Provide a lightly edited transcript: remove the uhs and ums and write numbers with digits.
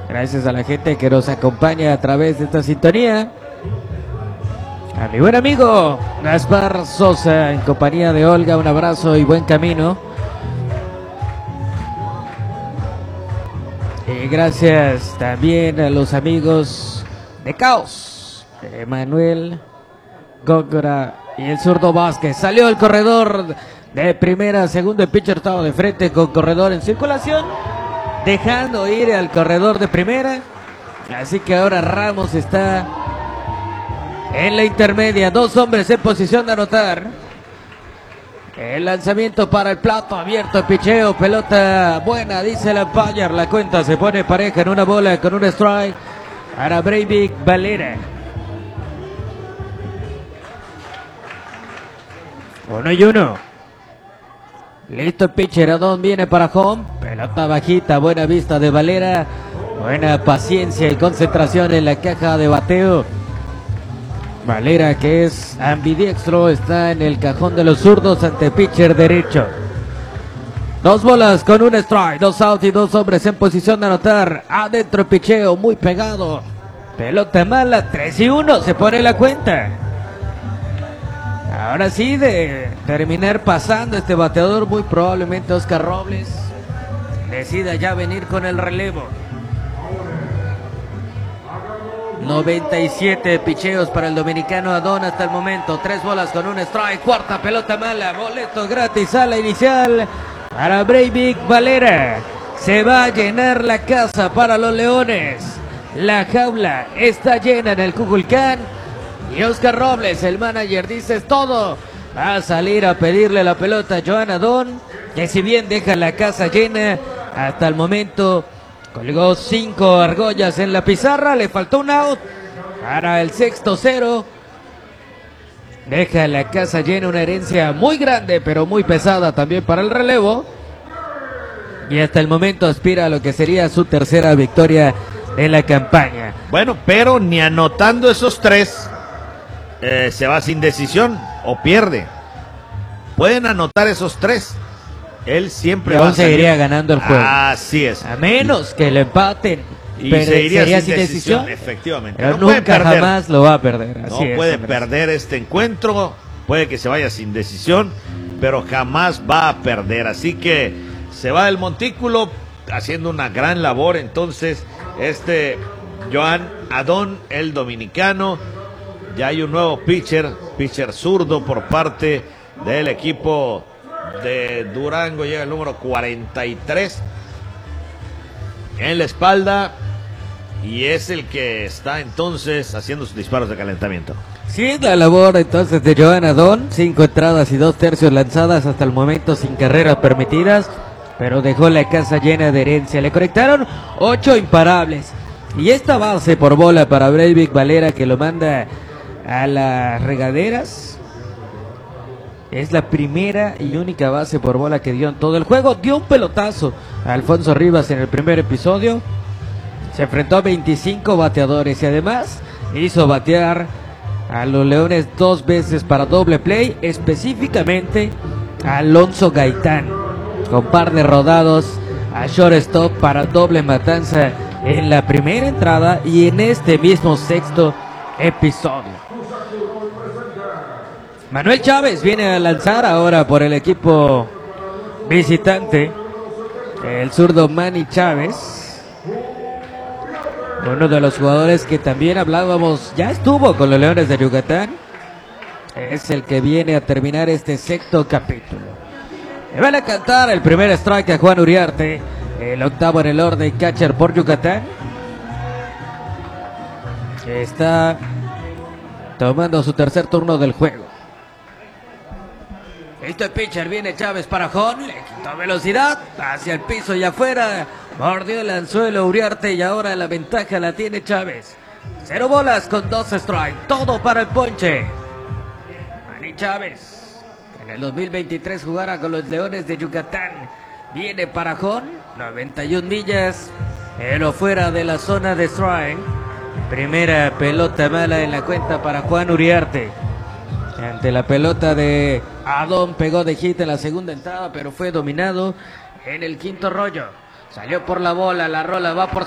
Gracias a la gente que nos acompaña a través de esta sintonía. A mi buen amigo Gaspar Sosa, en compañía de Olga, un abrazo y buen camino. Y gracias también a los amigos de Caos, Manuel Góngora y el zurdo Vázquez. Salió el corredor de primera, segundo el pitcher estaba de frente con corredor en circulación, dejando ir al corredor de primera. Así que ahora Ramos está en la intermedia, dos hombres en posición de anotar. El lanzamiento para el plato abierto, picheo, pelota buena, dice el umpire. La cuenta se pone pareja en una bola con un strike para Breivik Valera. 1-1. Listo el pitcher, Adón viene para home. Pelota bajita, buena vista de Valera. Buena paciencia y concentración en la caja de bateo. Valera, que es ambidiestro, está en el cajón de los zurdos ante pitcher derecho. Dos bolas con un strike, dos outs y dos hombres en posición de anotar. Adentro el picheo, muy pegado. Pelota mala, 3-1, se pone la cuenta. Ahora sí, de terminar pasando este bateador, muy probablemente Oscar Robles decida ya venir con el relevo. 97 picheos para el dominicano Adón hasta el momento. Tres bolas con un strike, cuarta pelota mala, boletos gratis a la inicial para Breivik Valera. Se va a llenar la casa para los Leones. La jaula está llena en el Kukulcán. Y Oscar Robles, el manager, dice es todo. Va a salir a pedirle la pelota a Joan Adón, que si bien deja la casa llena, hasta el momento colgó 5 argollas en la pizarra, le faltó un out para el sexto cero. Deja la casa llena, una herencia muy grande, pero muy pesada también para el relevo. Y hasta el momento aspira a lo que sería su tercera victoria en la campaña. Bueno, pero ni anotando esos tres se va sin decisión o pierde. Pueden anotar esos tres. Él siempre va a seguiría ganando el juego. Así es. A menos que lo empaten. Y pero sería sin decisión. Efectivamente. Pero no nunca jamás lo va a perder. Así no puede perder este encuentro. Puede que se vaya sin decisión, pero jamás va a perder. Así que se va del montículo haciendo una gran labor. Entonces, Joan Adón, el dominicano. Ya hay un nuevo pitcher zurdo por parte del equipo de Durango. Llega el número 43 en la espalda y es el que está entonces haciendo sus disparos de calentamiento. Sí, la labor entonces de Joan Adón. 5 entradas y 2 tercios lanzadas hasta el momento sin carreras permitidas, pero dejó la casa llena de herencia. Le conectaron 8 imparables y esta base por bola para Breivik Valera, que lo manda a las regaderas. Es la primera y única base por bola que dio en todo el juego. Dio un pelotazo a Alfonso Rivas en el primer episodio. Se enfrentó a 25 bateadores y además hizo batear a los Leones 2 veces para doble play, específicamente a Alonso Gaitán, con par de rodados a shortstop para doble matanza en la primera entrada y en este mismo sexto episodio. Manuel Chávez viene a lanzar ahora por el equipo visitante. El zurdo Manny Chávez, uno de los jugadores que también hablábamos, ya estuvo con los Leones de Yucatán. Es el que viene a terminar este sexto capítulo. Le van a cantar el primer strike a Juan Uriarte, el octavo en el orden, catcher por Yucatán. Está tomando su tercer turno del juego. Este pitcher, viene Chávez para home, le quitó velocidad hacia el piso y afuera, mordió el anzuelo Uriarte y ahora la ventaja la tiene Chávez. 0 bolas con 2 strikes, todo para el ponche. Manny Chávez, en el 2023 jugará con los Leones de Yucatán, viene para home, 91 millas, pero fuera de la zona de strike. Primera pelota mala en la cuenta para Juan Uriarte. Ante la pelota de Adón, pegó de hit en la segunda entrada, pero fue dominado en el quinto rollo. Salió por la bola, la rola va por